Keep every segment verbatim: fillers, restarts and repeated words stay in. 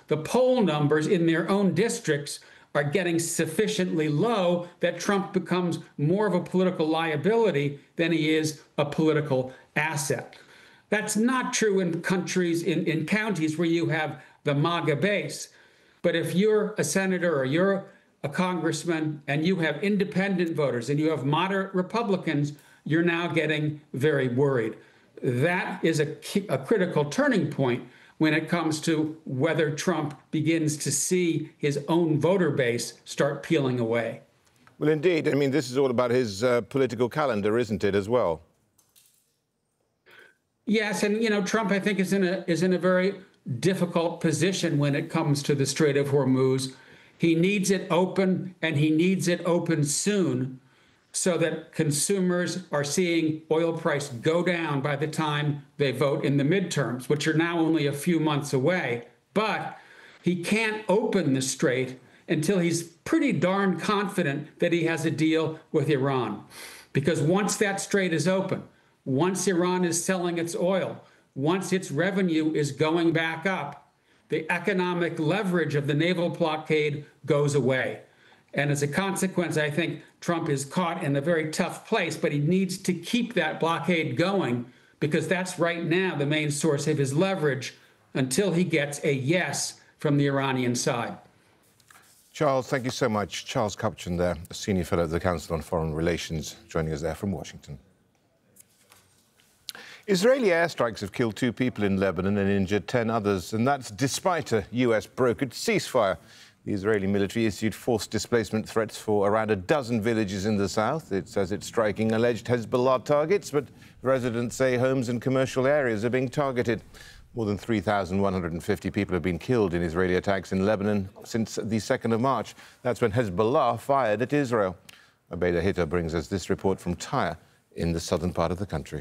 the poll numbers in their own districts are getting sufficiently low that Trump becomes more of a political liability than he is a political asset. That's not true in countries, in, in counties where you have the MAGA base. But if you're a senator or you're a congressman and you have independent voters and you have moderate Republicans, you're now getting very worried. That is a, key, a critical turning point when it comes to whether Trump begins to see his own voter base start peeling away. Well, indeed. I mean, this is all about his uh, political calendar, isn't it, as well? Yes, and, you know, Trump, I think, is in a is in a very difficult position when it comes to the Strait of Hormuz. He needs it open, and he needs it open soon, so that consumers are seeing oil price go down by the time they vote in the midterms, which are now only a few months away. But he can't open the strait until he's pretty darn confident that he has a deal with Iran. Because once that strait is open, once Iran is selling its oil, once its revenue is going back up, the economic leverage of the naval blockade goes away. And as a consequence, I think Trump is caught in a very tough place, but he needs to keep that blockade going because that's right now the main source of his leverage until he gets a yes from the Iranian side. Charles, thank you so much. Charles Kupchan there, a senior fellow at the Council on Foreign Relations, joining us there from Washington. Israeli airstrikes have killed two people in Lebanon and injured ten others, and that's despite a U S-brokered ceasefire. The Israeli military issued forced displacement threats for around a dozen villages in the south. It says it's striking alleged Hezbollah targets, but residents say homes and commercial areas are being targeted. More than three thousand one hundred fifty people have been killed in Israeli attacks in Lebanon since the second of March. That's when Hezbollah fired at Israel. Abeda Hitta brings us this report from Tyre in the southern part of the country.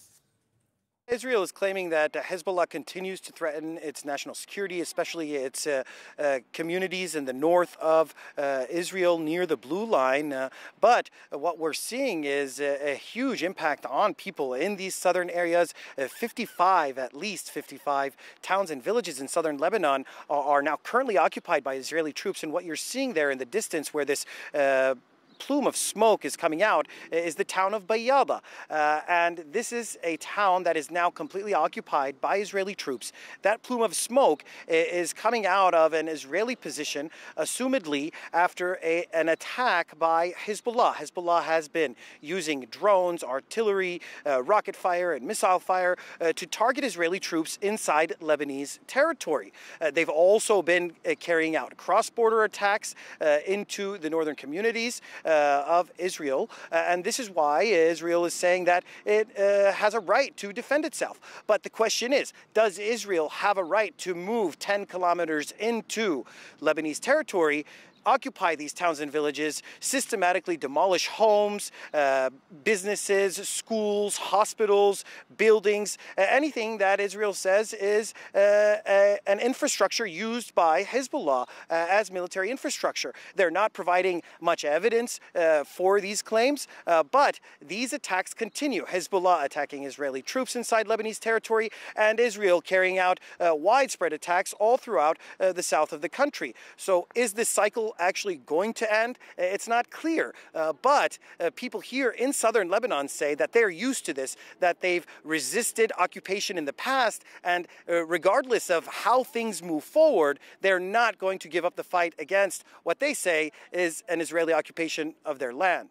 Israel is claiming that Hezbollah continues to threaten its national security, especially its uh, uh, communities in the north of uh, Israel near the Blue Line. Uh, but uh, what we're seeing is a, a huge impact on people in these southern areas. Uh, fifty-five, at least fifty-five towns and villages in southern Lebanon are, are now currently occupied by Israeli troops. And what you're seeing there in the distance where this uh, plume of smoke is coming out is the town of Bayada. Uh, and this is a town that is now completely occupied by Israeli troops. That plume of smoke is coming out of an Israeli position, assumedly after a, an attack by Hezbollah. Hezbollah has been using drones, artillery, uh, rocket fire, and missile fire uh, to target Israeli troops inside Lebanese territory. Uh, they've also been uh, carrying out cross-border attacks uh, into the northern communities Uh, of Israel, uh, and this is why Israel is saying that it uh, has a right to defend itself. But the question is, does Israel have a right to move ten kilometers into Lebanese territory, occupy these towns and villages, systematically demolish homes, uh, businesses, schools, hospitals, buildings, uh, anything that Israel says is uh, a, an infrastructure used by Hezbollah uh, as military infrastructure. They're not providing much evidence uh, for these claims, uh, but these attacks continue. Hezbollah attacking Israeli troops inside Lebanese territory, and Israel carrying out uh, widespread attacks all throughout uh, the south of the country. So is this cycle actually going to end? It's not clear, uh, but uh, people here in southern Lebanon say that they're used to this, that they've resisted occupation in the past, and uh, regardless of how things move forward, they're not going to give up the fight against what they say is an Israeli occupation of their land.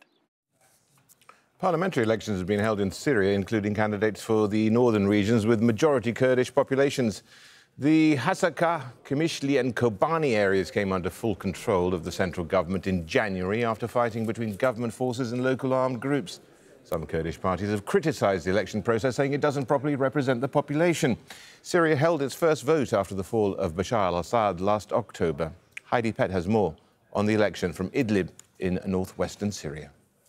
Parliamentary elections have been held in Syria, including candidates for the northern regions with majority Kurdish populations. The Hasaka, Qamishli and Kobani areas came under full control of the central government in January after fighting between government forces and local armed groups. Some Kurdish parties have criticised the election process, saying it doesn't properly represent the population. Syria held its first vote after the fall of Bashar al-Assad last October. Heidi Pett has more on the election from Idlib in northwestern Syria.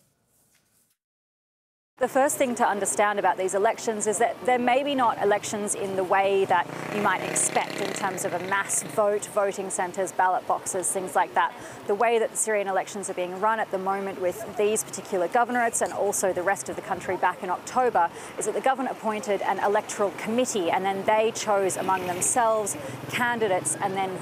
The first thing to understand about these elections is that they're maybe not elections in the way that you might expect in terms of a mass vote, voting centres, ballot boxes, things like that. The way that the Syrian elections are being run at the moment with these particular governorates and also the rest of the country back in October is that the government appointed an electoral committee and then they chose among themselves candidates and then